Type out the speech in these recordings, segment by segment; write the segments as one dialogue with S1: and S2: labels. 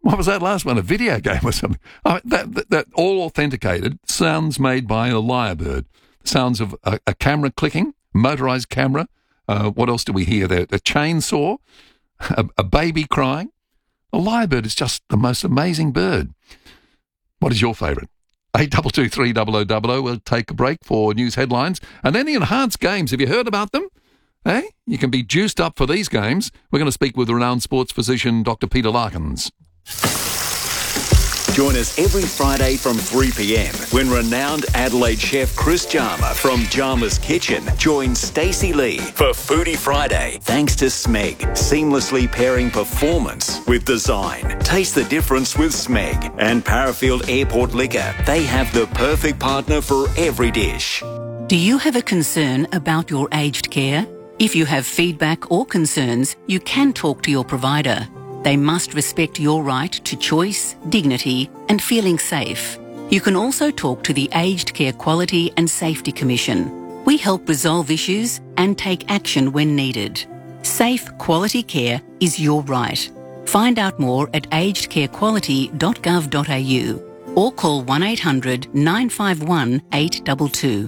S1: What was that last one? A video game or something? That all authenticated, sounds made by a lyrebird. Sounds of a camera clicking, motorised camera. What else do we hear there? A chainsaw, a baby crying. A lyrebird is just the most amazing bird. What is your favourite? 8223 We'll take a break for news headlines. And then the enhanced games. Have you heard about them? Hey, you can be juiced up for these games. We're going to speak with renowned sports physician Dr. Peter Larkins.
S2: Join us every Friday from 3 p.m. when renowned Adelaide chef Chris Jarma from Jarma's Kitchen joins Stacey Lee for Foodie Friday. Thanks to Smeg, seamlessly pairing performance with design. Taste the difference with Smeg and Parafield Airport Liquor. They have the perfect partner for every dish.
S3: Do you have a concern about your aged care? If you have feedback or concerns, you can talk to your provider. They must respect your right to choice, dignity and feeling safe. You can also talk to the Aged Care Quality and Safety Commission. We help resolve issues and take action when needed. Safe, quality care is your right. Find out more at agedcarequality.gov.au or call 1800 951 822.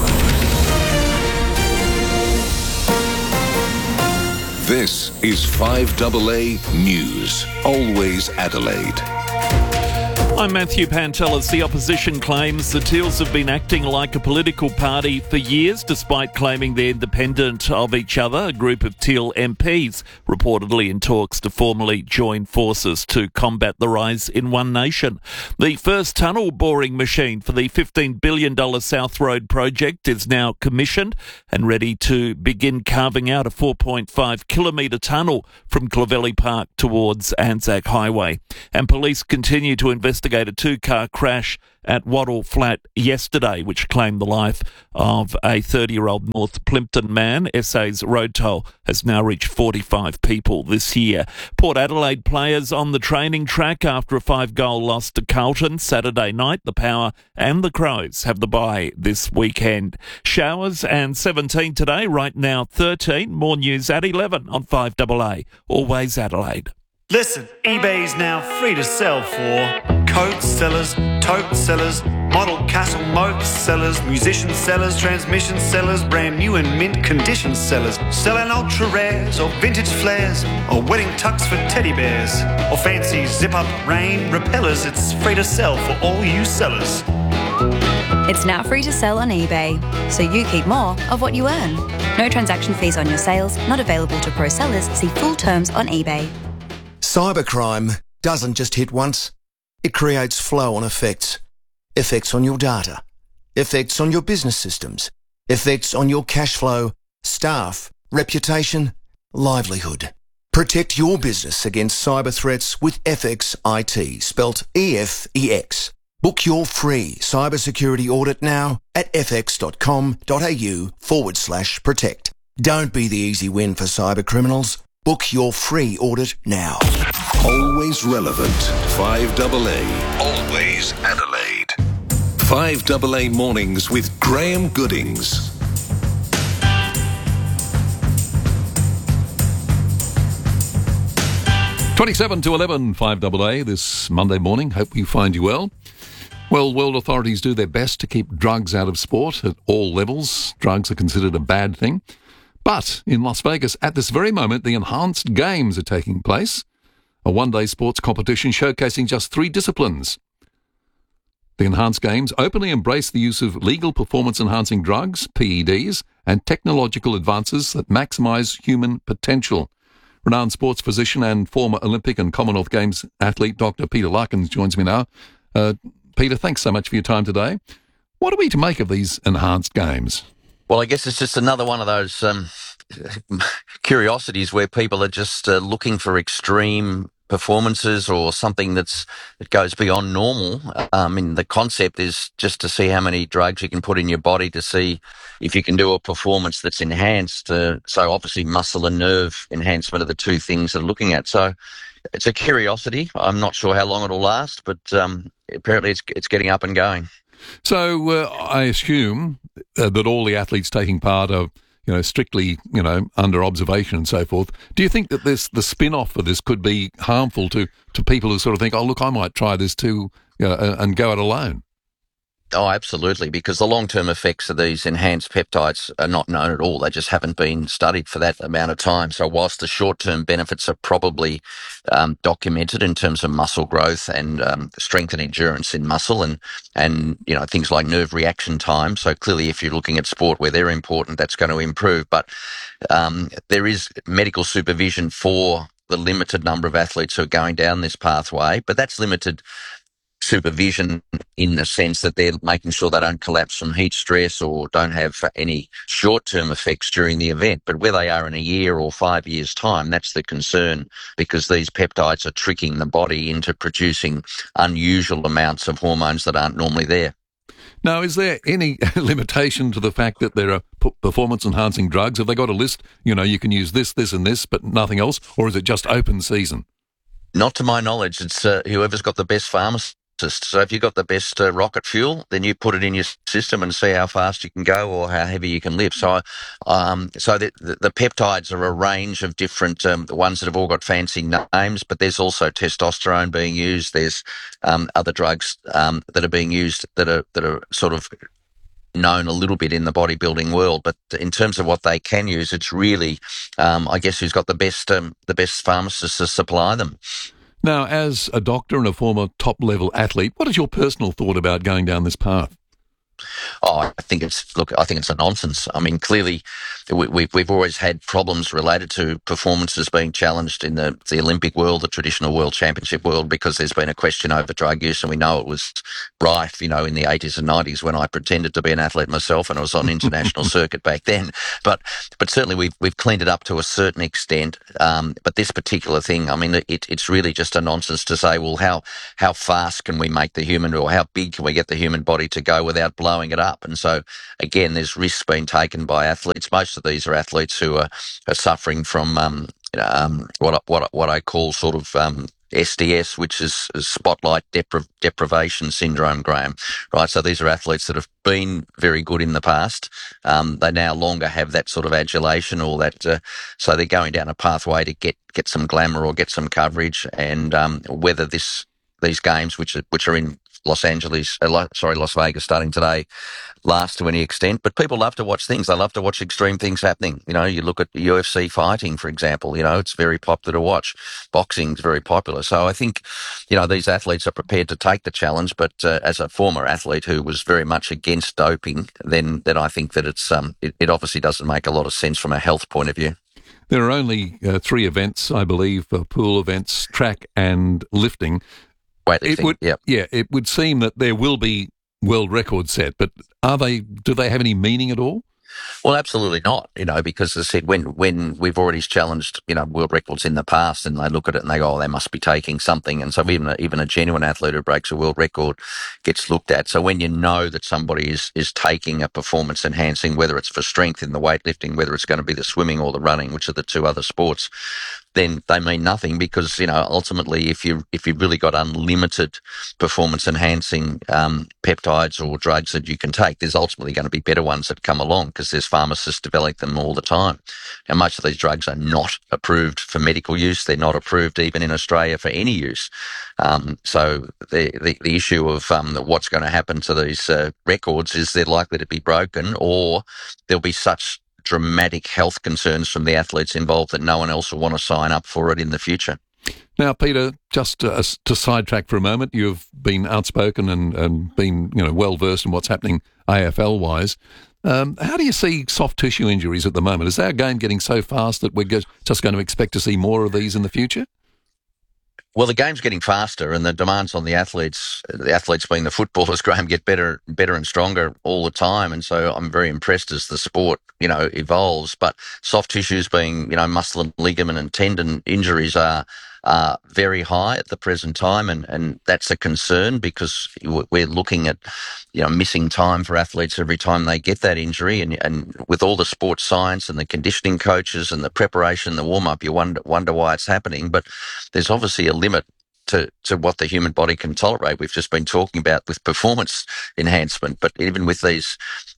S4: This is 5AA News. Always Adelaide.
S5: I'm Matthew Pantelis. The opposition claims the Teals have been acting like a political party for years, despite claiming they're independent of each other. A group of Teal MPs reportedly in talks to formally join forces to combat the rise in One Nation. The first tunnel boring machine for the $15 billion South Road project is now commissioned and ready to begin carving out a 4.5 kilometre tunnel from Clovelly Park towards Anzac Highway. And police continue to investigate a two-car crash at Wattle Flat yesterday, which claimed the life of a 30-year-old North Plympton man. SA's road toll has now reached 45 people this year. Port Adelaide players on the training track after a 5-goal loss to Carlton Saturday night. The Power and the Crows have the bye this weekend. Showers and 17 today, right now 13. More news at 11 on 5AA. Always Adelaide.
S6: Listen, eBay's now free to sell for coat sellers, tote sellers, model castle moat sellers, musician sellers, transmission sellers, brand new and mint condition sellers, selling ultra rares or vintage flares or wedding tux for teddy bears or fancy zip-up rain repellers. It's free to sell for all you sellers.
S7: It's now free to sell on eBay, so you keep more of what you earn. No transaction fees on your sales, not available to pro sellers. See full terms on eBay.
S8: Cybercrime doesn't just hit once. It creates flow-on effects. Effects on your data. Effects on your business systems. Effects on your cash flow, staff, reputation, livelihood. Protect your business against cyber threats with FX IT, spelt EFEX. Book your free cybersecurity audit now at fx.com.au/protect. Don't be the easy win for cyber criminals. Book your free audit now.
S4: Always relevant. 5AA. Always Adelaide. 5AA Mornings with Graham Goodings.
S1: 27 to 11, 5AA this Monday morning. Hope you find you well. Well, world authorities do their best to keep drugs out of sport at all levels. Drugs are considered a bad thing. But in Las Vegas, at this very moment, the Enhanced Games are taking place, a one-day sports competition showcasing just 3 disciplines. The Enhanced Games openly embrace the use of legal performance-enhancing drugs, PEDs, and technological advances that maximise human potential. Renowned sports physician and former Olympic and Commonwealth Games athlete Dr. Peter Larkins joins me now. Peter, thanks so much for your time today. What are we to make of these Enhanced Games?
S9: Well, I guess it's just another one of those curiosities where people are just looking for extreme performances or something that goes beyond normal. I mean, the concept is just to see how many drugs you can put in your body to see if you can do a performance that's enhanced. So obviously muscle and nerve enhancement are the 2 things they're looking at. So it's a curiosity. I'm not sure how long it'll last, but apparently it's getting up and going.
S1: So I assume that all the athletes taking part are strictly, under observation and so forth. Do you think that the spin-off for this could be harmful to people who sort of think, oh, look, I might try this too, and go it alone?
S9: Oh, absolutely, because the long-term effects of these enhanced peptides are not known at all. They just haven't been studied for that amount of time. So whilst the short-term benefits are probably documented in terms of muscle growth and strength and endurance in muscle and things like nerve reaction time. So clearly, if you're looking at sport where they're important, that's going to improve. But there is medical supervision for the limited number of athletes who are going down this pathway, but that's limited supervision in the sense that they're making sure they don't collapse from heat stress or don't have any short-term effects during the event. But where they are in a year or 5 years' time, that's the concern, because these peptides are tricking the body into producing unusual amounts of hormones that aren't normally there.
S1: Now, is there any limitation to the fact that there are performance-enhancing drugs? Have they got a list, you can use this, this and this, but nothing else? Or is it just open season?
S9: Not to my knowledge. It's whoever's got the best pharmacist. So if you've got the best rocket fuel, then you put it in your system and see how fast you can go or how heavy you can lift. So the peptides are a range of different the ones that have all got fancy names, but there's also testosterone being used. There's other drugs that are being used that are sort of known a little bit in the bodybuilding world, but in terms of what they can use, it's really, I guess, who's got the best pharmacists to supply them.
S1: Now, as a doctor and a former top-level athlete, what is your personal thought about going down this path?
S9: Oh, I think it's a nonsense. I mean, clearly, we've always had problems related to performances being challenged in the Olympic world, the traditional world championship world, because there's been a question over drug use, and we know it was rife, in the 80s and 90s when I pretended to be an athlete myself, and I was on international circuit back then. But certainly we've cleaned it up to a certain extent. But this particular thing, I mean, it's really just a nonsense to say, well, how fast can we make the human, or how big can we get the human body to go without blowing it up? And so again, there's risks being taken by athletes. Most of these are athletes who are suffering from what I call sort of SDS, which is spotlight deprivation syndrome, Graham. Right, so these are athletes that have been very good in the past. They now longer have that sort of adulation or that, so they're going down a pathway to get some glamour or get some coverage. And whether these games, which are in Las Vegas starting today, last to any extent. But people love to watch things. They love to watch extreme things happening. You look at UFC fighting, for example, it's very popular to watch. Boxing's very popular. So I think, these athletes are prepared to take the challenge. But as a former athlete who was very much against doping, then I think that it obviously doesn't make a lot of sense from a health point of view.
S1: There are only 3 events, I believe, pool events, track and lifting. It would seem that there will be world records set, but do they have any meaning at all?
S9: Well, absolutely not, because as I said, when we've already challenged, world records in the past, and they look at it and they go, oh, they must be taking something. And so even a genuine athlete who breaks a world record gets looked at. So when you know that somebody is taking a performance enhancing, whether it's for strength in the weightlifting, whether it's going to be the swimming or the running, which are the 2 other sports, then they mean nothing, because, ultimately if you've really got unlimited performance enhancing peptides or drugs that you can take, there's ultimately going to be better ones that come along, because there's pharmacists developing them all the time. And most of these drugs are not approved for medical use. They're not approved even in Australia for any use. So the issue of what's going to happen to these records is they're likely to be broken, or there'll be such dramatic health concerns from the athletes involved that no one else will want to sign up for it in the future.
S1: Now, Peter, just to sidetrack for a moment, you've been outspoken and been well versed in what's happening AFL-wise. How do you see soft tissue injuries at the moment? Is our game getting so fast that we're just going to expect to see more of these in the future?
S9: Well, the game's getting faster, and the demands on the athletes being the footballers, Graham, get better and stronger all the time. And so I'm very impressed as the sport, evolves. But soft tissues being, muscle and ligament and tendon injuries are very high at the present time, and that's a concern, because we're looking at missing time for athletes every time they get that injury, and with all the sports science and the conditioning coaches and the preparation, the warm-up, you wonder why it's happening. But there's obviously a limit to what the human body can tolerate. We've just been talking about with performance enhancement, but even with these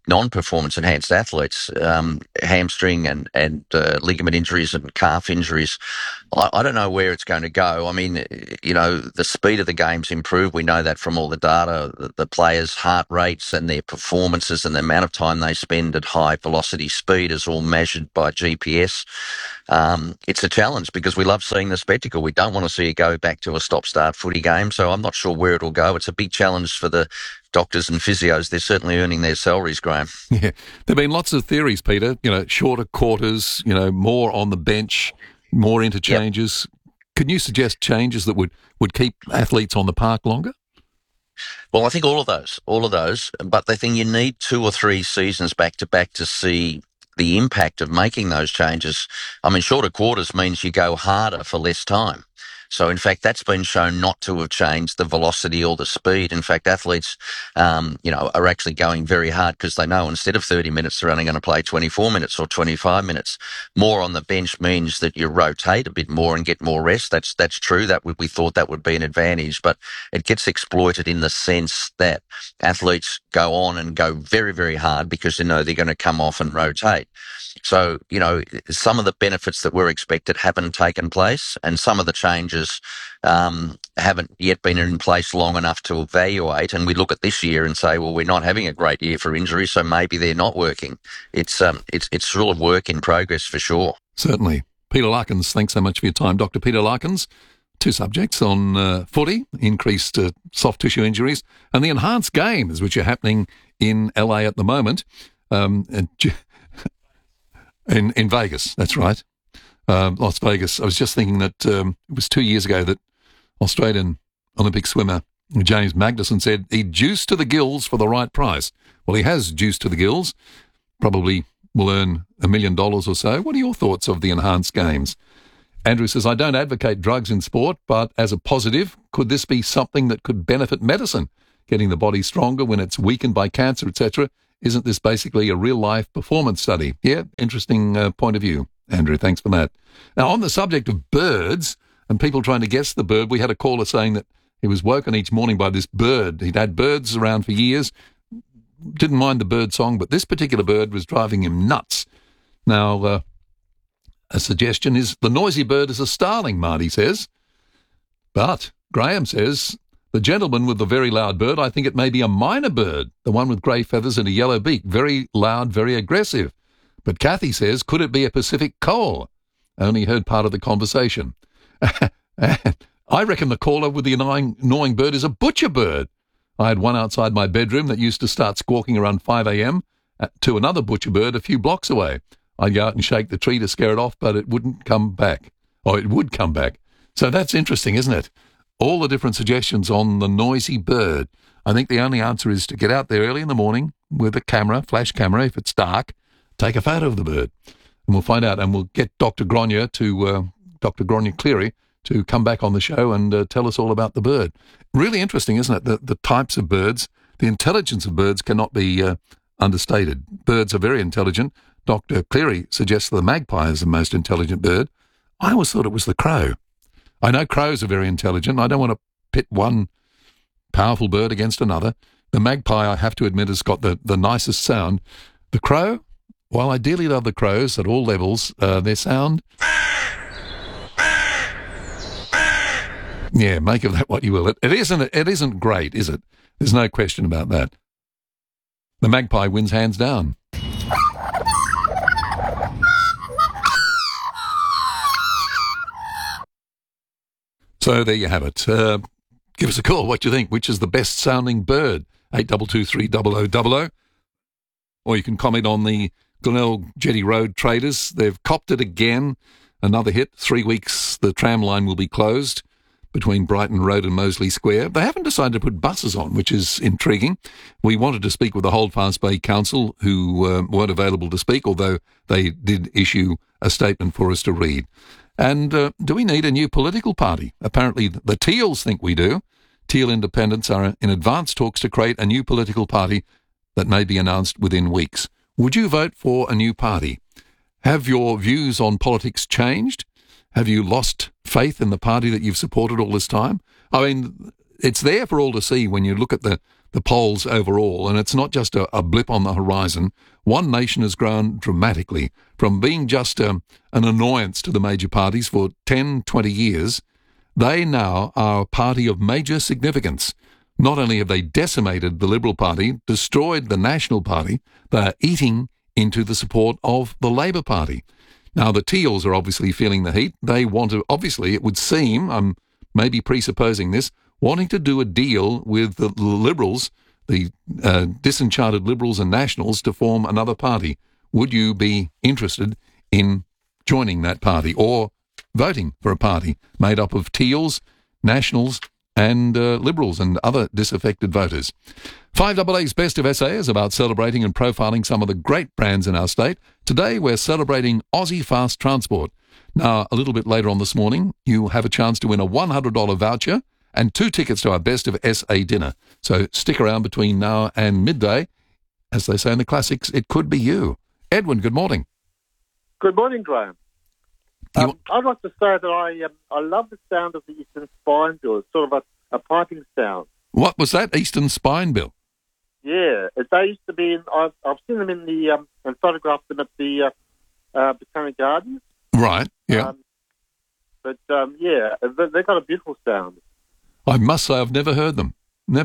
S9: non-performance enhanced athletes, hamstring and ligament injuries and calf injuries. I don't know where it's going to go. I mean, the speed of the game's improved. We know that from all the data. The players' heart rates and their performances and the amount of time they spend at high velocity speed is all measured by GPS. It's a challenge because we love seeing the spectacle. We don't want to see it go back to a stop-start footy game, so I'm not sure where it'll go. It's a big challenge for the doctors and physios. They're certainly earning their salaries, Graham.
S1: Yeah, there have been lots of theories, Peter. Shorter quarters, more on the bench, more interchanges. Yep. Can you suggest changes that would keep athletes on the park longer?
S9: Well, I think all of those. But the thing, you need 2 or 3 seasons back to back to see the impact of making those changes. I mean, shorter quarters means you go harder for less time. So, in fact, that's been shown not to have changed the velocity or the speed. In fact, athletes, are actually going very hard because they know instead of 30 minutes, they're only going to play 24 minutes or 25 minutes. More on the bench means that you rotate a bit more and get more rest. That's true. We thought that would be an advantage, but it gets exploited in the sense that athletes go on and go very, very hard because they know they're going to come off and rotate. So, some of the benefits that were expected haven't taken place, and some of the changes haven't yet been in place long enough to evaluate. And we look at this year and say, well, we're not having a great year for injuries, so maybe they're not working. It's sort of work in progress for sure.
S1: Certainly. Peter Larkins, thanks so much for your time. Dr. Peter Larkins, 2 subjects on footy, increased soft tissue injuries, and the enhanced games, which are happening in LA at the moment. In Vegas, that's right. Las Vegas. I was just thinking that it was 2 years ago that Australian Olympic swimmer James Magnussen said he'd juice to the gills for the right price. Well, he has juice to the gills. Probably will earn $1 million or so. What are your thoughts of the enhanced games? Andrew says, I don't advocate drugs in sport, but as a positive, could this be something that could benefit medicine? Getting the body stronger when it's weakened by cancer, etc. Isn't this basically a real-life performance study? Yeah, interesting point of view, Andrew. Thanks for that. Now, on the subject of birds and people trying to guess the bird, we had a caller saying that he was woken each morning by this bird. He'd had birds around for years, didn't mind the bird song, but this particular bird was driving him nuts. Now, a suggestion is the noisy bird is a starling, Marty says. But Graham says, the gentleman with the very loud bird, I think it may be a minor bird, the one with grey feathers and a yellow beak. Very loud, very aggressive. But Kathy says, could it be a Pacific coal? I only heard part of the conversation. I reckon the caller with the annoying bird is a butcher bird. I had one outside my bedroom that used to start squawking around 5 a.m. to another butcher bird a few blocks away. I'd go out and shake the tree to scare it off, but it wouldn't come back. Or it would come back. So that's interesting, isn't it? All the different suggestions on the noisy bird. I think the only answer is to get out there early in the morning with a camera, flash camera, if it's dark, take a photo of the bird. And we'll find out, and we'll get Dr. Gronyer Cleary to come back on the show and tell us all about the bird. Really interesting, isn't it? The types of birds, the intelligence of birds cannot be understated. Birds are very intelligent. Dr. Cleary suggests the magpie is the most intelligent bird. I always thought it was the crow. I know crows are very intelligent. I don't want to pit one powerful bird against another. The magpie, I have to admit, has got the nicest sound. The crow, while I dearly love the crows at all levels, their sound... Yeah, make of that what you will. It isn't great, is it? There's no question about that. The magpie wins hands down. So there you have it. Give us a call. What do you think? Which is the best sounding bird? 8223 Or you can comment on the Glenelg Jetty Road traders. They've copped it again. Another hit. 3 weeks the tram line will be closed between Brighton Road and Moseley Square. They haven't decided to put buses on, which is intriguing. We wanted to speak with the Holdfast Bay Council, who weren't available to speak, although they did issue a statement for us to read. And do we need a new political party? Apparently the Teals think we do. Teal Independents are in advanced talks to create a new political party that may be announced within weeks. Would you vote for a new party? Have your views on politics changed? Have you lost faith in the party that you've supported all this time? I mean, it's there for all to see when you look at the the polls overall, and it's not just a blip on the horizon. One Nation has grown dramatically from being just an annoyance to the major parties for 10, 20 years. They now are a party of major significance. Not only have they decimated the Liberal Party, destroyed the National Party, they are eating into the support of the Labor Party. Now, the Teals are obviously feeling the heat. They want to, obviously, it would seem, I'm maybe presupposing this, wanting to do a deal with the Liberals, the disenchanted Liberals and Nationals, to form another party. Would you be interested in joining that party or voting for a party made up of Teals, Nationals and Liberals and other disaffected voters? 5AA's Best of SA is about celebrating and profiling some of the great brands in our state. Today we're celebrating Aussie Fast Transport. Now, a little bit later on this morning, you have a chance to win a $100 voucher and 2 tickets to our Best of SA dinner. So stick around between now and midday. As they say in the classics, it could be you. Edwin, good morning.
S10: Good morning, Graham. I'd like to say that I love the sound of the Eastern Spine Bill. It's sort of a piping sound.
S1: What was that, Eastern Spine Bill?
S10: Yeah, they used to be I've seen them in the and photographed them at the Botanic Gardens.
S1: Right. Yeah.
S10: Yeah, they've got a beautiful sound.
S1: I must say I've never heard them.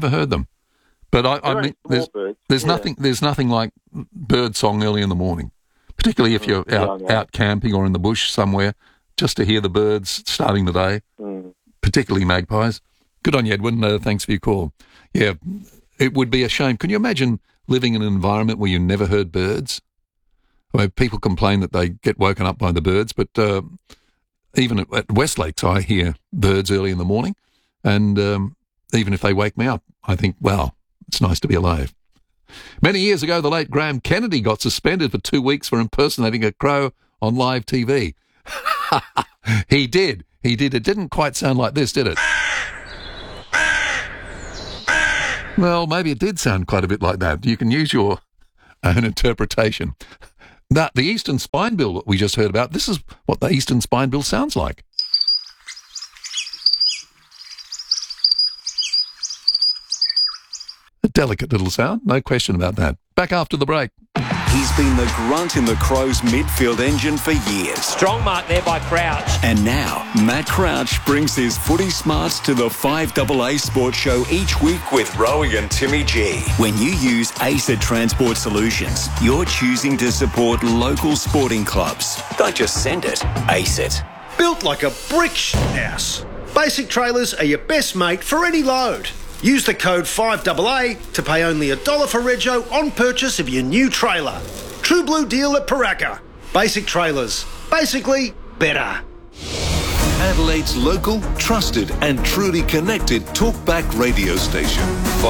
S1: But I mean, there's nothing like bird song early in the morning, particularly if you're out camping or in the bush somewhere, just to hear the birds starting the day, particularly magpies. Good on you, Edwin. Thanks for your call. Yeah, it would be a shame. Can you imagine living in an environment where you never heard birds? I mean, people complain that they get woken up by the birds, but even at Westlakes, I hear birds early in the morning. And even if they wake me up, I think, wow, it's nice to be alive. Many years ago, the late Graham Kennedy got suspended for 2 weeks for impersonating a crow on live TV. He did. It didn't quite sound like this, did it? Well, maybe it did sound quite a bit like that. You can use your own interpretation. The Eastern Spine Bill that we just heard about, this is what the Eastern Spine Bill sounds like. A delicate little sound, no question about that. Back after the break.
S2: He's been the grunt in the Crows midfield engine for years.
S11: Strong mark there by Crouch.
S2: And now, Matt Crouch brings his footy smarts to the 5AA Sports Show each week with Rowie and Timmy G. When you use ACET Transport Solutions, you're choosing to support local sporting clubs. Don't just send it, ACET.
S12: Built like a brick house. Basic Trailers are your best mate for any load. Use the code 5AA to pay only $1 for rego on purchase of your new trailer. True Blue deal at Paraka. Basic Trailers. Basically, better.
S4: Adelaide's local, trusted and truly connected talkback radio station.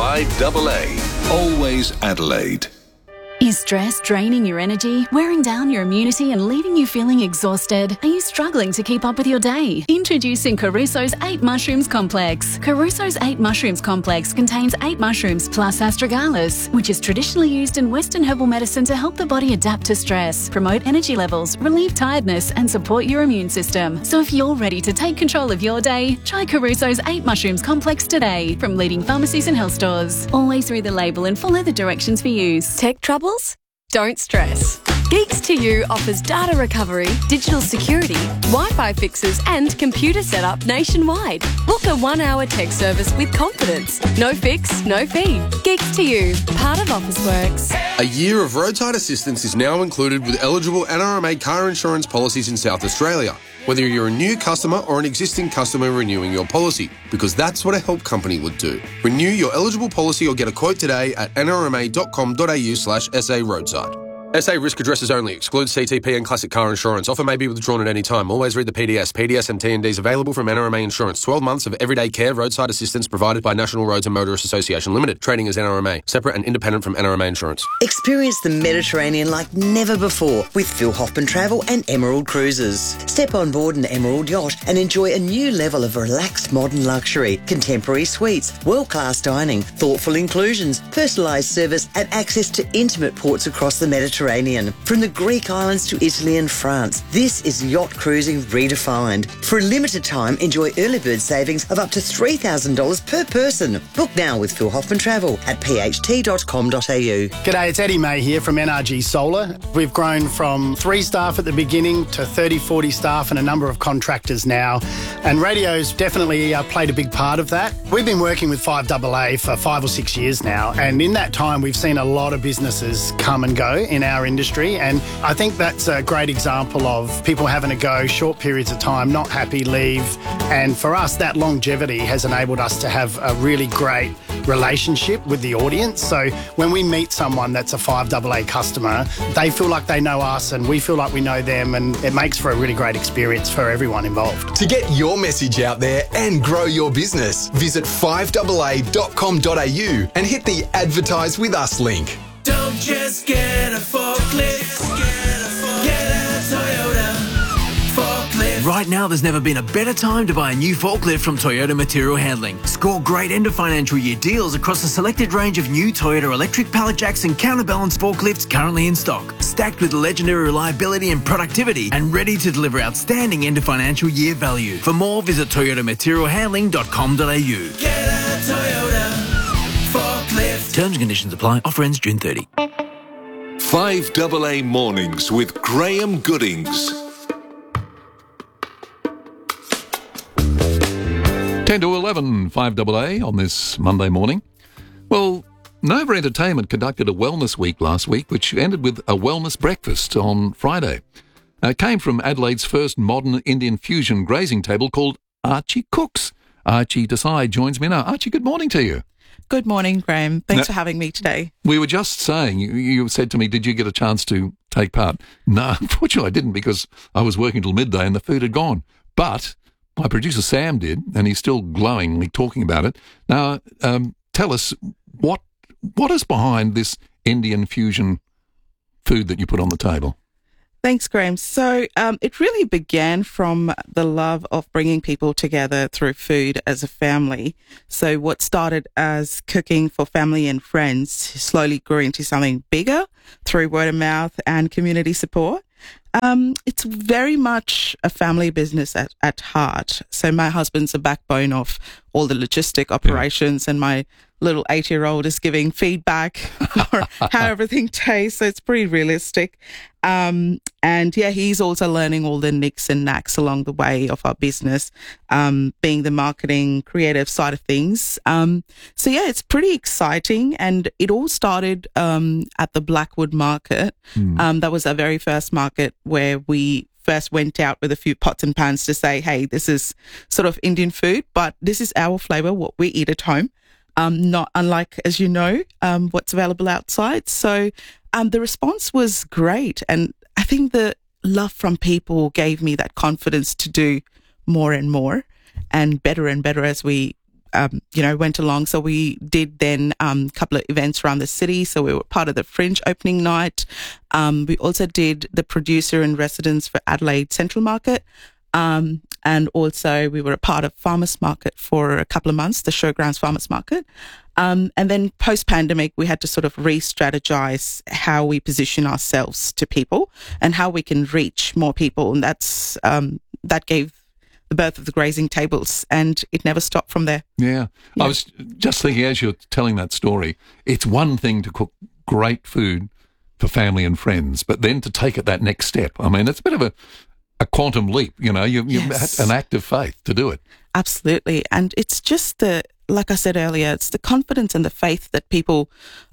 S4: 5AA. Always Adelaide.
S13: Is stress draining your energy, wearing down your immunity and leaving you feeling exhausted? Are you struggling to keep up with your day? Introducing Caruso's 8 Mushrooms Complex. Caruso's 8 Mushrooms Complex contains 8 mushrooms plus astragalus, which is traditionally used in Western herbal medicine to help the body adapt to stress, promote energy levels, relieve tiredness and support your immune system. So if you're ready to take control of your day, try Caruso's 8 Mushrooms Complex today from leading pharmacies and health stores. Always read the label and follow the directions for use.
S14: Tech trouble? Don't stress. Geeks to You offers data recovery, digital security, Wi-Fi fixes and computer setup nationwide. Book a 1-hour tech service with confidence. No fix, no fee. Geeks to You, part of Officeworks.
S15: A year of roadside assistance is now included with eligible NRMA car insurance policies in South Australia, whether you're a new customer or an existing customer renewing your policy, because that's what a help company would do. Renew your eligible policy or get a quote today at nrma.com.au/SA roadside. SA risk addresses only. Excludes CTP and classic car insurance. Offer may be withdrawn at any time. Always read the PDS. PDS and T&Ds available from NRMA Insurance. 12 months of everyday care roadside assistance provided by National Roads and Motorists Association Limited. Trading as NRMA. Separate and independent from NRMA Insurance.
S16: Experience the Mediterranean like never before with Phil Hoffman Travel and Emerald Cruises. Step on board an Emerald yacht and enjoy a new level of relaxed modern luxury, contemporary suites, world-class dining, thoughtful inclusions, personalised service and access to intimate ports across the Mediterranean. Mediterranean. From the Greek islands to Italy and France, this is yacht cruising redefined. For a limited time, enjoy early bird savings of up to $3,000 per person. Book now with Phil Hoffman Travel at pht.com.au.
S17: G'day, it's Eddie May here from NRG Solar. We've grown from 3 staff at the beginning to 30, 40 staff and a number of contractors now. And radio's definitely played a big part of that. We've been working with 5AA for 5 or 6 years now. And in that time, we've seen a lot of businesses come and go in our industry. And I think that's a great example of people having a go, short periods of time, not happy, leave. And for us, that longevity has enabled us to have a really great relationship with the audience. So when we meet someone that's a 5AA customer, they feel like they know us and we feel like we know them, and it makes for a really great experience for everyone involved.
S18: To get your message out there and grow your business, visit 5AA.com.au and hit the Advertise With Us link.
S19: Don't just get a forklift, get a Toyota forklift. Right now, there's never been a better time to buy a new forklift from Toyota Material Handling. Score great end of financial year deals across a selected range of new Toyota electric pallet jacks and counterbalance forklifts currently in stock, stacked with legendary reliability and productivity, and ready to deliver outstanding end of financial year value. For more, visit toyotamaterialhandling.com.au. Get a Toyota forklift. Terms and conditions apply. Offer ends June 30.
S4: 5AA Mornings with Graham Goodings.
S1: 10 to 11, 5AA on this Monday morning. Well, Nova Entertainment conducted a wellness week last week, which ended with a wellness breakfast on Friday. It came from Adelaide's first modern Indian fusion grazing table called Archie Cooks. Archie Desai joins me now. Archie, good morning to you.
S20: Good morning, Graham. Thanks for having me today.
S1: We were just saying, you said to me, did you get a chance to take part? No, unfortunately I didn't, because I was working till midday and the food had gone. But my producer Sam did, and he's still glowingly talking about it. Now, tell us, what is behind this Indian fusion food that you put on the table?
S20: Thanks, Graham. So it really began from the love of bringing people together through food as a family. So what started as cooking for family and friends slowly grew into something bigger through word of mouth and community support. It's very much a family business at heart. So my husband's the backbone of all the logistic operations, and my little 8-year-old is giving feedback for how everything tastes. So it's pretty realistic. And yeah, he's also learning all the nicks and knacks along the way of our business, being the marketing, creative side of things. So yeah, it's pretty exciting. And it all started at the Blackwood Market. That was our very first market where we first went out with a few pots and pans to say, hey, this is sort of Indian food, but this is our flavour, what we eat at home. Not unlike, as you know, what's available outside. So the response was great. And I think the love from people gave me that confidence to do more and more and better as we, went along. So we did then a couple of events around the city. So we were part of the Fringe opening night. We also did the producer in residence for Adelaide Central Market. And also we were a part of Farmers Market for a couple of months, the Showgrounds Farmers Market. And then post-pandemic, we had to sort of re-strategize how we position ourselves to people and how we can reach more people. And that's that gave the birth of the grazing tables, and it never stopped from there.
S1: Yeah. I was just thinking, as you're telling that story, it's one thing to cook great food for family and friends, but then to take it that next step. I mean, it's a bit of a quantum leap, you had an act of faith to do it.
S20: Absolutely. And it's just like I said earlier, it's the confidence and the faith that people,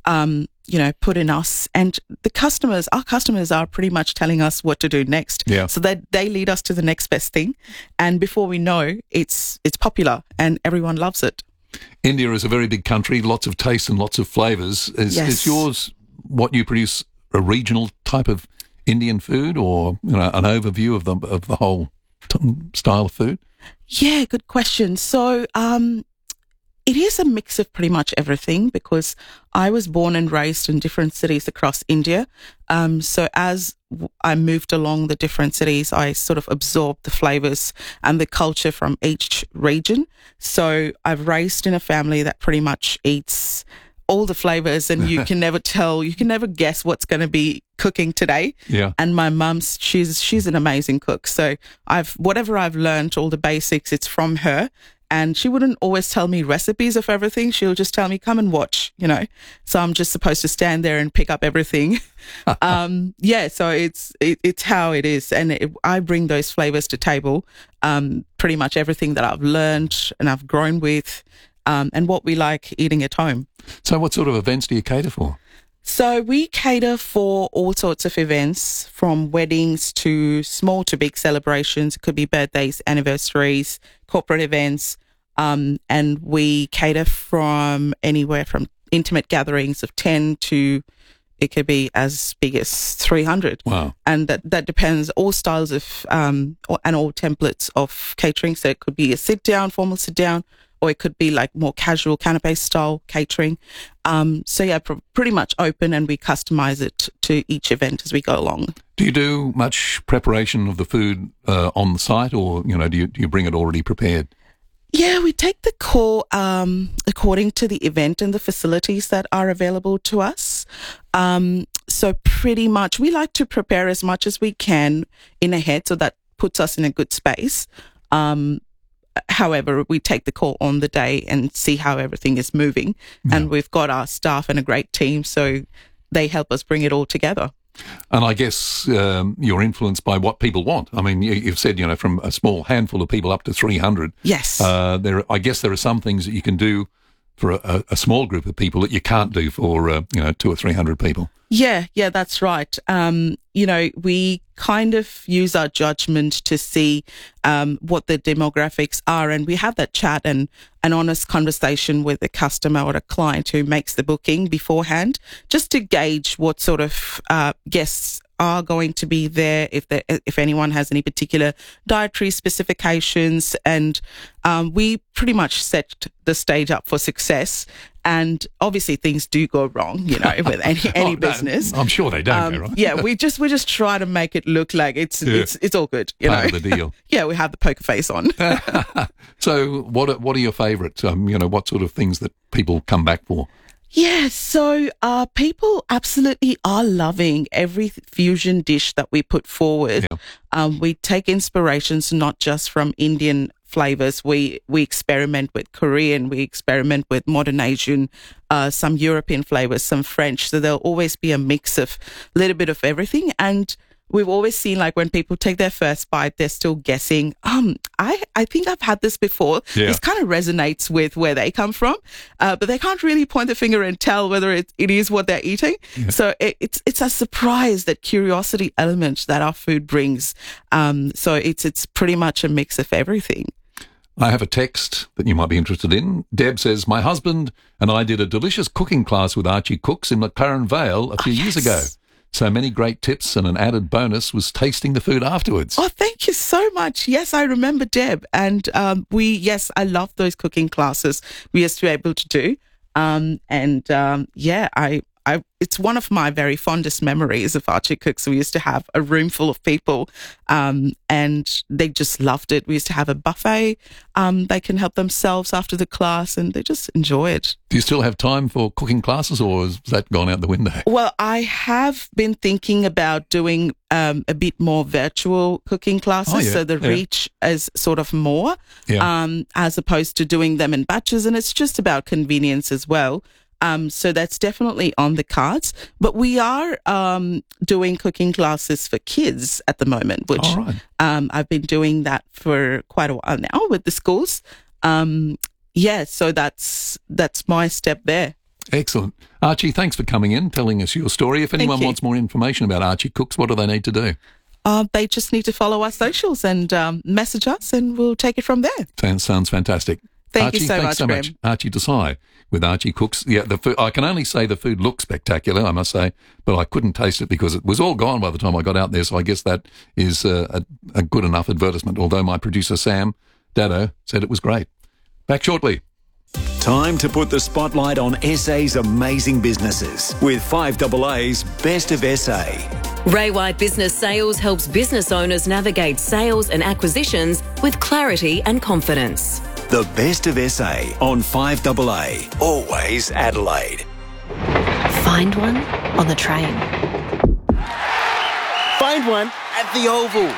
S20: put in us. And our customers are pretty much telling us what to do next.
S1: Yeah.
S20: So they lead us to the next best thing. And before we know, it's popular and everyone loves it.
S1: India is a very big country, lots of taste and lots of flavours. Is yours, what you produce, a regional type of Indian food, or an overview of the whole style of food?
S20: Yeah, good question. So it is a mix of pretty much everything, because I was born and raised in different cities across India. So as I moved along the different cities, I sort of absorbed the flavours and the culture from each region. So I've raised in a family that pretty much eats all the flavours, and you can never tell, you can never guess what's going to be cooking today.
S1: Yeah.
S20: And my mum's, she's an amazing cook. So whatever I've learned, all the basics, it's from her. And she wouldn't always tell me recipes of everything. She'll just tell me, come and watch, So I'm just supposed to stand there and pick up everything. So it's how it is. And I bring those flavors to table, pretty much everything that I've learned and I've grown with, and what we like eating at home.
S1: So what sort of events do you cater for?
S20: So we cater for all sorts of events, from weddings to small to big celebrations. It could be birthdays, anniversaries, corporate events. And we cater from anywhere from intimate gatherings of 10 to it could be as big as 300.
S1: Wow.
S20: And that depends, all styles of, and all templates of catering. So it could be a formal sit down, or it could be like more casual canapé style catering. Pretty much open, and we customize it to each event as we go along.
S1: Do you do much preparation of the food on the site, or do you bring it already prepared?
S20: Yeah, we take the call according to the event and the facilities that are available to us. So pretty much we like to prepare as much as we can in ahead, so that puts us in a good space. However, we take the call on the day and see how everything is moving. Yeah. And we've got our staff and a great team, so they help us bring it all together.
S1: And I guess you're influenced by what people want. I mean, you've said, from a small handful of people up to 300.
S20: Yes.
S1: I guess there are some things that you can do for a small group of people that you can't do for, 200 or 300 people.
S20: Yeah, that's right. We kind of use our judgment to see what the demographics are, and we have that chat and an honest conversation with the customer or the client who makes the booking beforehand, just to gauge what sort of guests are going to be there, if anyone has any particular dietary specifications, and we pretty much set the stage up for success. And obviously things do go wrong, with any business.
S1: I'm sure they don't go wrong.
S20: Yeah, we just try to make it look like it's all good,
S1: Part of the deal.
S20: Yeah, we have the poker face on.
S1: So what are your favourites? What sort of things that people come back for?
S20: Yeah, so people absolutely are loving every fusion dish that we put forward. Yeah. We take inspirations not just from Indian flavors. We experiment with Korean, we experiment with modern Asian, some European flavors, some French. So there'll always be a mix of a little bit of everything. And we've always seen, like, when people take their first bite, they're still guessing, I think I've had this before.
S1: Yeah.
S20: This kind of resonates with where they come from, but they can't really point the finger and tell whether it is what they're eating. Yeah. So it's a surprise, that curiosity element that our food brings. So it's pretty much a mix of everything.
S1: I have a text that you might be interested in. Deb says, my husband and I did a delicious cooking class with Archie Cooks in McLaren Vale a few years ago. So many great tips, and an added bonus was tasting the food afterwards.
S20: Oh, thank you so much. Yes, I remember Deb. And I love those cooking classes we used to be able to do. It's one of my very fondest memories of Archie Cooks. We used to have a room full of people, and they just loved it. We used to have a buffet. They can help themselves after the class, and they just enjoy it.
S1: Do you still have time for cooking classes, or has that gone out the window?
S20: Well, I have been thinking about doing a bit more virtual cooking classes, so the reach is sort of more, as opposed to doing them in batches, and it's just about convenience as well. So that's definitely on the cards. But we are doing cooking classes for kids at the moment, which I've been doing that for quite a while now with the schools. So that's my step there.
S1: Excellent. Archie, thanks for coming in, telling us your story. If anyone wants more information about Archie Cooks, what do they need to do?
S20: They just need to follow our socials and message us, and we'll take it from there.
S1: Sounds fantastic.
S20: Thank
S1: Archie,
S20: you so
S1: thanks
S20: much,
S1: so much. Archie Desai with Archie Cooks. Yeah, the food, I can only say the food looks spectacular, I must say, but I couldn't taste it because it was all gone by the time I got out there, so I guess that is a good enough advertisement, although my producer, Sam Dado, said it was great. Back shortly.
S2: Time to put the spotlight on SA's amazing businesses with 5AA's Best of SA.
S21: Ray White Business Sales helps business owners navigate sales and acquisitions with clarity and confidence.
S2: The Best of SA on 5AA, always Adelaide.
S22: Find one on the train.
S3: find one at the Oval.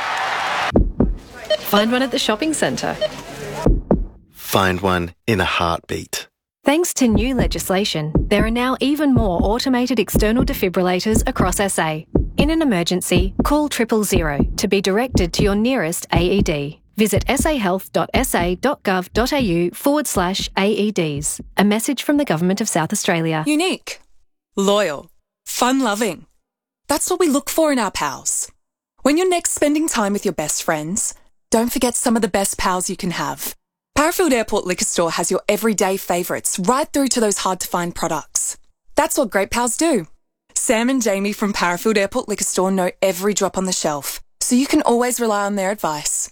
S22: Find one at the shopping centre.
S3: Find one in a heartbeat.
S22: Thanks to new legislation, there are now even more automated external defibrillators across SA. In an emergency, call 000 to be directed to your nearest AED. Visit sahealth.sa.gov.au/AEDs. A message from the Government of South Australia.
S23: Unique, loyal, fun-loving. That's what we look for in our pals. When you're next spending time with your best friends, don't forget some of the best pals you can have. Parafield Airport Liquor Store has your everyday favourites right through to those hard-to-find products. That's what great pals do. Sam and Jamie from Parafield Airport Liquor Store know every drop on the shelf, so you can always rely on their advice.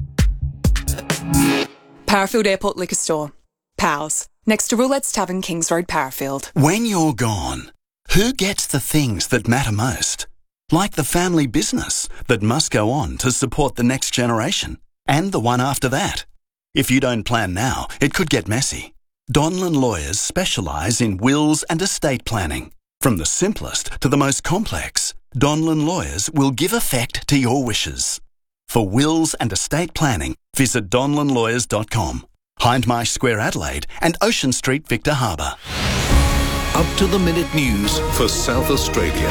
S23: Parafield Airport Liquor Store. Pals. Next to Roulette's Tavern, Kings Road, Parafield.
S24: When you're gone, who gets the things that matter most? Like the family business that must go on to support the next generation and the one after that. If you don't plan now, it could get messy. Donlan Lawyers specialise in wills and estate planning. From the simplest to the most complex, Donlan Lawyers will give effect to your wishes. For wills and estate planning, visit donlanlawyers.com. Hindmarsh Square, Adelaide and Ocean Street, Victor Harbour.
S4: Up-to-the-minute news for South Australia.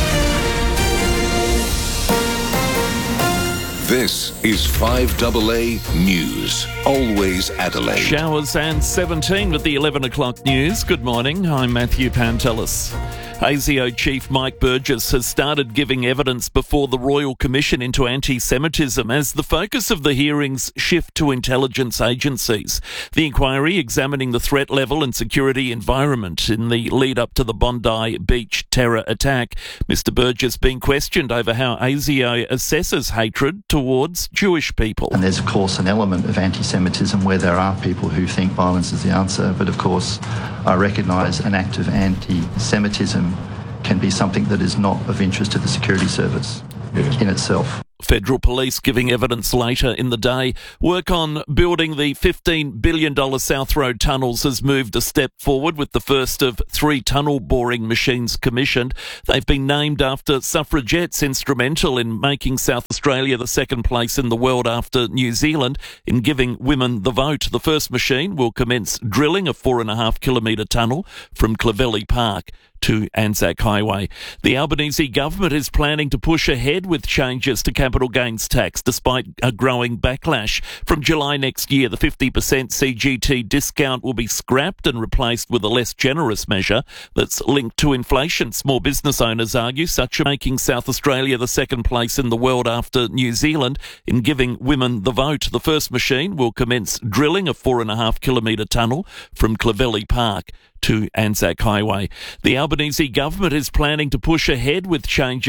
S4: This is 5AA News. Always Adelaide.
S5: Showers and 17 with the 11 o'clock news. Good morning. I'm Matthew Pantelis. ASIO Chief Mike Burgess has started giving evidence before the Royal Commission into anti-Semitism as the focus of the hearings shift to intelligence agencies. The inquiry examining the threat level and security environment in the lead up to the Bondi Beach terror attack. Mr. Burgess being questioned over how ASIO assesses hatred towards Jewish people.
S25: And there's of course an element of anti-Semitism where there are people who think violence is the answer, but of course I recognise an act of anti-Semitism can be something that is not of interest to the security service in itself.
S5: Federal Police giving evidence later in the day. Work on building the $15 billion South Road tunnels has moved a step forward with the first of 3 tunnel boring machines commissioned. They've been named after suffragettes instrumental in making South Australia the second place in the world after New Zealand in giving women the vote. The first machine will commence drilling a 4.5 kilometre tunnel from Clovelly Park to Anzac Highway. The Albanese government is planning to push ahead with changes to capital gains tax despite a growing backlash. From July next year, the 50% CGT discount will be scrapped and replaced with a less generous measure that's linked to inflation. Small business owners argue such a making South Australia the second place in the world after New Zealand in giving women the vote. The first machine will commence drilling a 4.5 kilometre tunnel from Clovelly Park to Anzac Highway. The Albanese government is planning to push ahead with changes